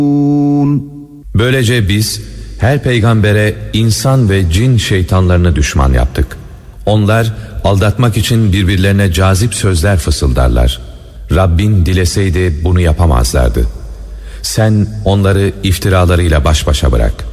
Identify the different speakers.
Speaker 1: Böylece biz her peygambere insan ve cin şeytanlarını düşman yaptık. Onlar aldatmak için birbirlerine cazip sözler fısıldarlar. Rabbin dileseydi bunu yapamazlardı. Sen onları iftiralarıyla baş başa bırak.